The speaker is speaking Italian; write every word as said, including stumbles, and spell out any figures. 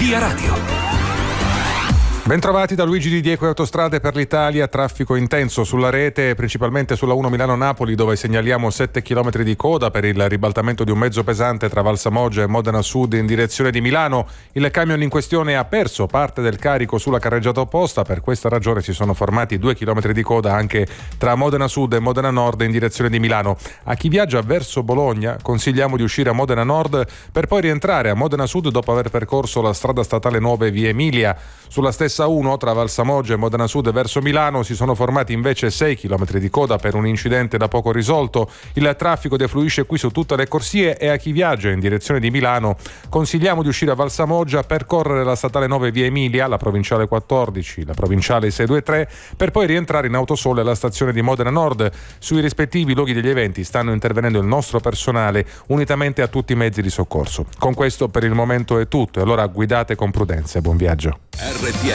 Via Radio. Bentrovati da Luigi Di Diego e Autostrade per l'Italia. Traffico intenso sulla rete, principalmente sulla uno Milano-Napoli, dove segnaliamo sette chilometri di coda per il ribaltamento di un mezzo pesante tra Valsamoggia e Modena Sud in direzione di Milano. Il camion in questione ha perso parte del carico sulla carreggiata opposta, per questa ragione si sono formati due chilometri di coda anche tra Modena Sud e Modena Nord in direzione di Milano. A chi viaggia verso Bologna consigliamo di uscire a Modena Nord per poi rientrare a Modena Sud dopo aver percorso la strada statale nove via Emilia. Sulla stessa uno tra Valsamoggia e Modena Sud verso Milano si sono formati invece sei chilometri di coda per un incidente da poco risolto. Il traffico defluisce qui su tutte le corsie e a chi viaggia in direzione di Milano consigliamo di uscire a Valsamoggia, percorrere la statale nove via Emilia, la provinciale quattordici, la provinciale sei due tre, per poi rientrare in autosole alla stazione di Modena Nord. Sui rispettivi luoghi degli eventi stanno intervenendo il nostro personale unitamente a tutti i mezzi di soccorso. Con questo per il momento è tutto, e allora guidate con prudenza e buon viaggio. R T